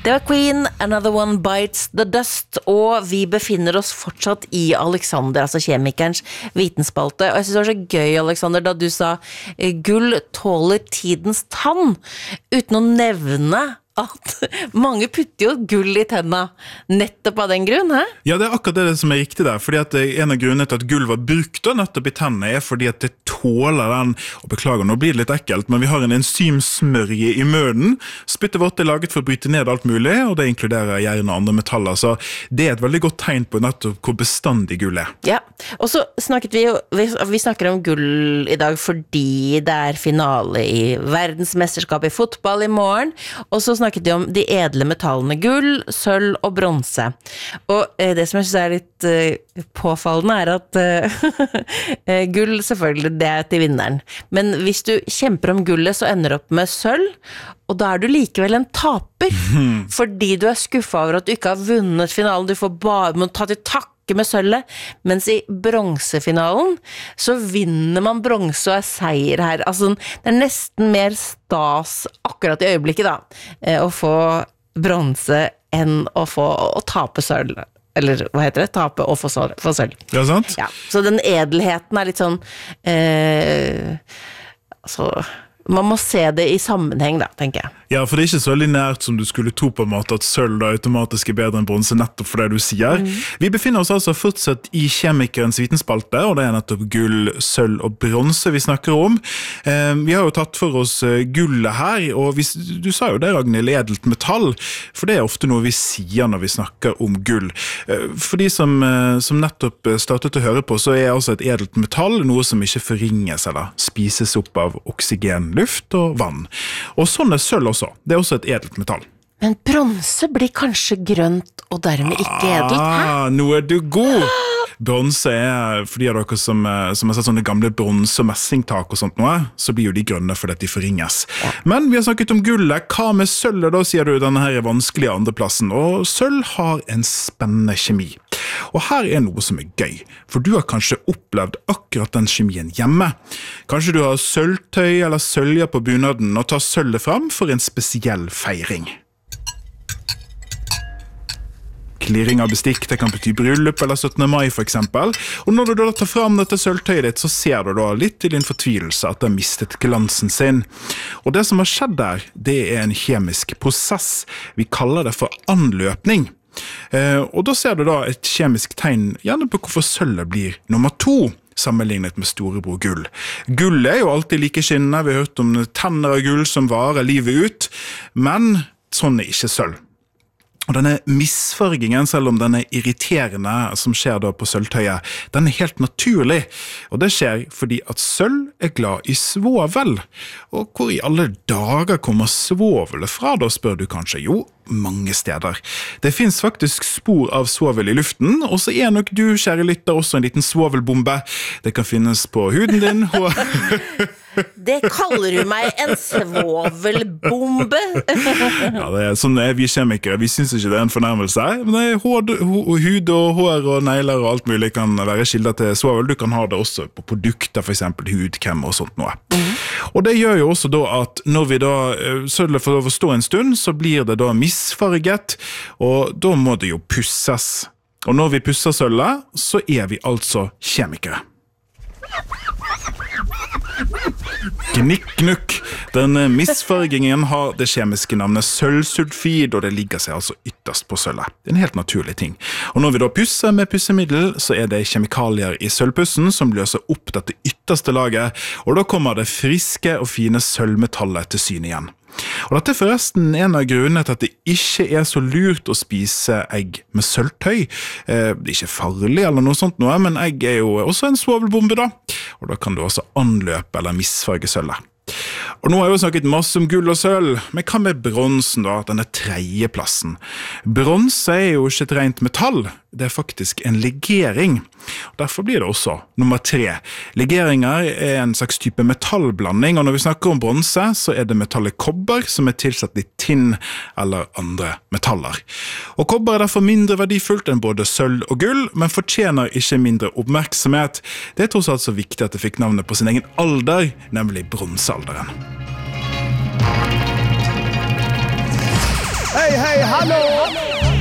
Det var Queen, Another One Bites the Dust, og vi befinner oss fortsatt i Alexander, altså kjemikerens vitenspalte. Og jeg synes det var så gøy, Alexander, da du sa gull tåler tidens tann, uten å nevne at mange putter jo gull i tenna nettopp av den grunn, hæ? Ja, det akkurat det som riktig der, fordi at en av grunnene til at gull var brukt da, nettopp i tennene fordi at det tåler den, og beklager, nå blir det litt ekkelt, men vi har en enzymsmørje i munnen. Spyttet vårt er laget for å bryte ned alt mulig, og det inkluderer jern og andre metaller, så det et veldig godt tegn på nettopp hvor bestandig gull Ja, og så snakket vi snakker om gull i dag fordi det finale i verdensmesterskapet i fotball i morgen, og så snakket vi om de edle metallene gull, sølv og bronse. Og det som jeg synes litt påfallende at gull selvfølgelig, det til vinneren. Men hvis du kjemper om gullet, så ender du opp med sølv, og da du likevel en taper, fordi du skuffet over at du ikke har vunnet finalen. Du får bare må ta til takke med sølvet, mens i bronsefinalen så vinner man bronse og seier her. Altså, det nesten mer stas akkurat i øyeblikket da, å få bronse enn å tape sølv. Eller hva heter det? Tape og få sølv. Ja, sant? Ja, så den edelheten litt sånn altså, man må se det i sammenheng da, tenker jeg. Ja, for det ikke så lineært som du skulle tro på en måte at sølv da automatisk bedre enn bronse nettopp for det du sier. Vi befinner oss altså fortsatt i kjemikerens vitenspalte, og det nettopp gull, sølv og bronse vi snakker om. Vi har jo tatt for oss gullet her, og du sa jo det, Ragnhild, edelt metall, for det ofte noe vi sier når vi snakker om gull. For de som nettopp startet å høre på, så altså et edelt metall noe som ikke forringes eller spises opp av oksygen, luft og vann. Og sånn sølv også. Det også et edelt metall. Men bronse blir kanskje grønt og dermed ikke edelt, hæ? Nå du god! Bronse for de av dere som har sett sånne gamle bronse- og messingtak og sånt noe, så blir jo de grønne fordi de forringes. Ja. Men vi har snakket om gullet. Hva med sølvet da, sier du, denne her vanskelige andreplassen. Og sølv har en spennende kjemi. Og her noe som gøy, for du har kanskje opplevd akkurat den kjemien hjemme. Kanskje du har sølvtøy eller sølja på bunaden og tar sølvet frem for en spesiell feiring. Klirring av bestikk, det kan bety bryllup eller 17. mai for eksempel. Og når du da tar frem dette sølvtøyet ditt, så ser du da litt til din fortvilelse at det har mistet glansen sin. Og det som har skjedd der, det en kjemisk prosess. Vi kaller det for anløpning. Og da ser du da et kjemisk tegn gjerne på hvorfor sølvet blir nummer 2 sammenlignet med storebror gull. Gull jo alltid like skinnende, vi har hørt om tenner av gull som varer livet ut, men sånn ikke sølv. Og denne misfargingen, selv om den irriterende som skjer da på sølvtøyet, den helt naturlig. Og det skjer fordi at sølv glad i svovel. Og hvor i alle dager kommer svovelet fra, da spør du kanskje? Jo, mange steder. Det finnes faktisk spor av svovel i luften, og så nok du, kjære lytter, også en liten svovelbombe. Det kan finnes på huden din. Det kaller du meg en svovelbombe? Ja, det sånn vi kjemikere. Vi synes ikke det en fornærmelse. Men hud og hår og negler og alt mulig kan være kilder til svovel. Du kan ha det også på produkter, for eksempel hudkrem og sånt noe. Og det gjør jo også da at når vi da sølvet får lov å stå en stund, så blir det da misfarget, og da må det jo pusses. Og når vi pusser sølvet, så vi altså kjemikere. Gnikk-nukk. Den misfargingen har det kjemiske navnet sølvsulfid, og det ligger seg altså ytterst på sølvet. Det en helt naturlig ting. Og når vi da pusser med pussemiddel, så det kjemikalier i sølvpussen som løser opp dette ytterste laget, og da kommer det friske og fine sølvmetallet til syne igjen. Og dette forresten en av grunnene til at det ikke så lurt å spise egg med sølvtøy. Det ikke farlig eller noe sånt noe, men egg jo også en svovelbombe da. Og da kan du også anløpe eller misfarge sølvet. Og nå har jeg jo snakket masse om gull og sølv, men hva med bronsen da, denne tredje plassen? Bronse jo ikke et rent metall, det faktisk en legering. Og derfor blir det også nummer 3. Legeringer en slags type metallblanding, og når vi snakker om bronse, så det metallet kobber som tilsatt i tinn eller andre metaller. Og kobber derfor mindre verdifullt enn både sølv og gull, men fortjener ikke mindre oppmerksomhet. Det tross alt så viktig at det fikk navnet på sin egen alder, nemlig bronsealderen. Hei, hei, hallo!